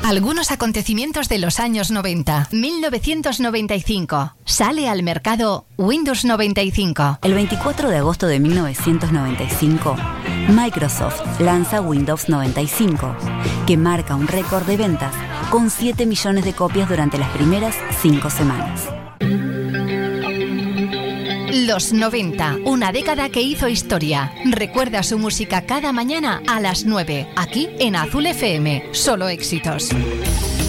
Algunos acontecimientos de los años 90. 1995. Sale al mercado Windows 95. El 24 de agosto de 1995, Microsoft lanza Windows 95, que marca un récord de ventas con 7 millones de copias durante las primeras 5 semanas. Los 90, una década que hizo historia. Recuerda su música cada mañana a las 9, aquí en Azul FM. Solo éxitos.